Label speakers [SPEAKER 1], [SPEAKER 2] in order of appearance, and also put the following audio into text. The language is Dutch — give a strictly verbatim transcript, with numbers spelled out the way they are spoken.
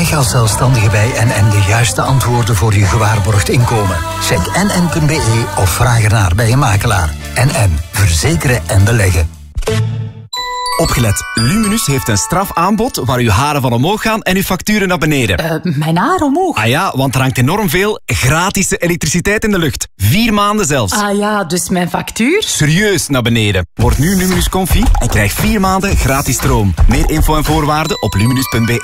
[SPEAKER 1] Krijg als zelfstandige bij N N de juiste antwoorden voor je gewaarborgd inkomen. Check n n punt b e of vraag ernaar bij een makelaar. N N. Verzekeren en beleggen.
[SPEAKER 2] Opgelet, Luminus heeft een strafaanbod waar uw haren van omhoog gaan en uw facturen naar beneden.
[SPEAKER 3] Uh, mijn haar omhoog?
[SPEAKER 2] Ah ja, want er hangt enorm veel gratis elektriciteit in de lucht. Vier maanden zelfs.
[SPEAKER 3] Ah ja, dus mijn factuur?
[SPEAKER 2] Serieus naar beneden. Word nu Luminus Confi en krijg vier maanden gratis stroom. Meer info en voorwaarden op luminus punt b e.